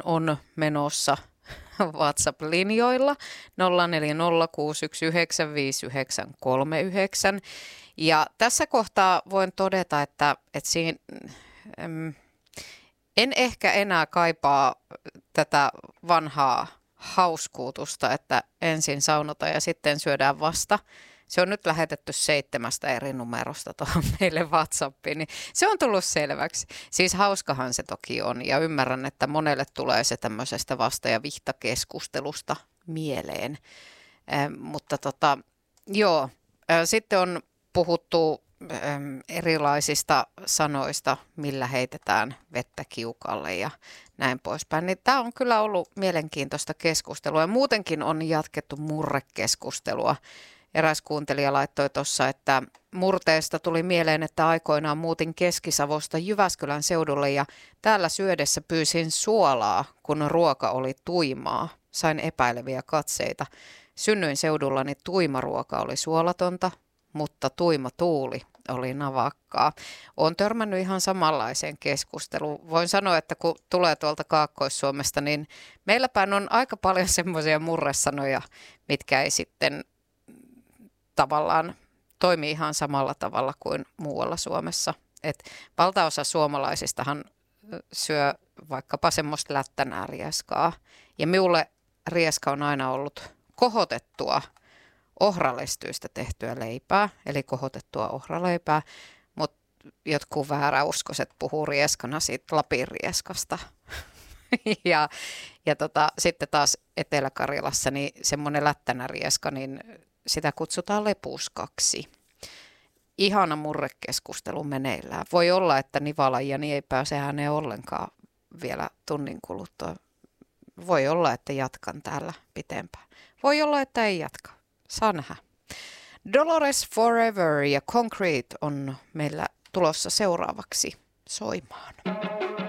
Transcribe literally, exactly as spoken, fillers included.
on menossa WhatsApp-linjoilla nolla neljä nolla kuusi yksi yhdeksän viisi yhdeksän kolme yhdeksän. Ja tässä kohtaa voin todeta, että, että siinä, äm, en ehkä enää kaipaa tätä vanhaa hauskuutusta, että ensin saunotaan ja sitten syödään vasta. Se on nyt lähetetty seitsemästä eri numerosta tuohon meille WhatsAppiin, niin se on tullut selväksi. Siis hauskahan se toki on ja ymmärrän, että monelle tulee se tämmöisestä vasta- ja vihtakeskustelusta mieleen. Eh, mutta tota, joo, eh, sitten on puhuttu eh, erilaisista sanoista, millä heitetään vettä kiukalle ja näin poispäin. Niin tämä on kyllä ollut mielenkiintoista keskustelua ja muutenkin on jatkettu murrekeskustelua. Eräs kuuntelija laittoi tuossa, että murteesta tuli mieleen, että aikoinaan muutin Keski-Savosta Jyväskylän seudulle ja täällä syödessä pyysin suolaa, kun ruoka oli tuimaa. Sain epäileviä katseita. Synnyin seudullani tuima ruoka oli suolatonta, mutta tuima tuuli oli navakkaa. Olen törmännyt ihan samanlaiseen keskusteluun. Voin sanoa, että kun tulee tuolta Kaakkois-Suomesta, niin meillä päin on aika paljon semmoisia murresanoja, mitkä ei sitten tavallaan toimii ihan samalla tavalla kuin muualla Suomessa. Et valtaosa suomalaisistahan syö vaikkapa semmoista lättänää rieskaa. Ja minulle rieska on aina ollut kohotettua ohralestyistä tehtyä leipää, eli kohotettua ohraleipää, mutta jotkut vääräuskoiset puhuu rieskana siitä Lapin rieskasta. ja ja tota, sitten taas Etelä-Karjalassa niin semmoinen lättänä rieska, niin sitä kutsutaan lepuskaksi. Ihana murrekeskustelu meneillään. Voi olla, että Nivala Jani ei pääse ääneen ollenkaan vielä tunnin kuluttua. Voi olla, että jatkan täällä pitempään. Voi olla, että ei jatka. Saa nähdä. Dolores Forever ja Concrete on meillä tulossa seuraavaksi soimaan.